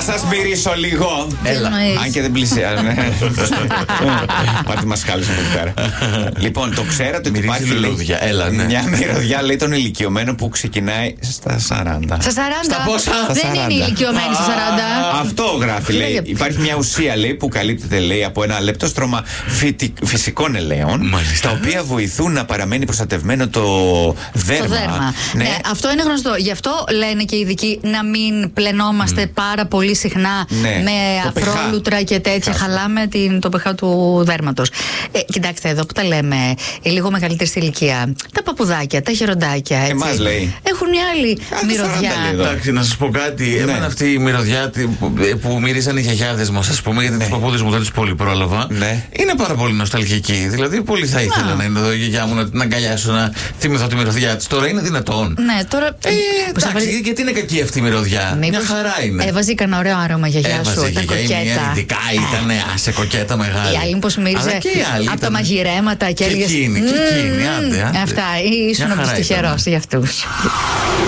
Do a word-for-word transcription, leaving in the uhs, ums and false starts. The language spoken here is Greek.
σας μυρίσω λίγο. Έλα. Αν και δεν πλησιάζουν. Πάτε μας χάλισαν εκεί πέρα. Λοιπόν, το ξέρατε ότι υπάρχει λουλούδια. Έλα, ναι. μια μυρωδιά, λέει, των ηλικιωμένων που ξεκινάει στα σαράντα. Στα σαράντα. Στα πόσα? Δεν είναι ηλικιωμένοι στα σαράντα. Αυτό γράφει, λέει. Υπάρχει μια ουσία, λέει, που καλύπτεται, λέει, από ένα λεπτό στρώμα φυτι... φυσικών ελαίων. Μάλιστα. Τα οποία βοηθούν να παραμένει προστατευμένο το δέρμα. Το δέρμα. Ναι. Ναι, αυτό είναι γνωστό. Γι' αυτό λένε και οι ειδικοί να μην πλενόμαστε mm. πάρα πολύ συχνά ναι. με το αφρόλουτρα πεχά. και τέτοια. Πεχά. Χαλάμε την, το πεχά του δέρματος. Ε, κοιτάξτε, εδώ που τα λέμε, οι λίγο μεγαλύτερη ηλικία, τα παπουδάκια, τα χεροντάκια. Έτσι, εμάς, λέει. Έχουν μια άλλη Άντε μυρωδιά. Εντάξει, να σας πω κάτι. Ναι. Εμένα αυτή η μυρωδιά που, που μυρίζαν οι γιαγιάδες μας, ας πούμε, γιατί ναι. τους παππούδες μου δεν τους πολύ πρόλαβα. Ναι. Είναι πάρα πολύ νοσταλγική. Δηλαδή, πολύ θα ήθελα να, να είναι εδώ η γιαγιά μου, να την αγκαλιάσω, να θυμηθώ τη μυρωδιά της. Τώρα είναι δυνατόν. Ναι, τώρα. Ε, εντάξει, βάλει... γιατί είναι κακή αυτή η μυρωδιά. Μήπως μια χαρά είναι. Έβαζε κανένα ωραίο άρωμα γιαγιά Έβαζε, σου. Τα κοκέτα. Ειδικά ήταν άσε κοκέτα μεγάλη. Η άλλη πως μύριζε από τα μαγειρέματα και έλεγε. Και εκείνη, και εκείνη, άντε, άντε. Αυτά, ήσουν τυχερός για αυτούς.